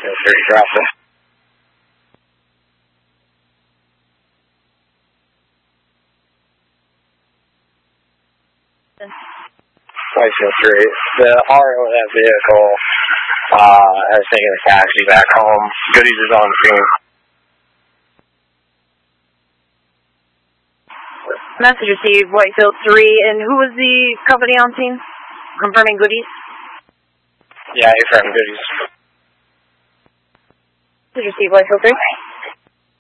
503, drop it. The RO of that vehicle has taken a taxi back home. Goodies is on the scene. Message received, Whitefield 3, and who was the company on scene? Confirming Goodies? Yeah, you're from Goodies. Message received, Whitefield 3.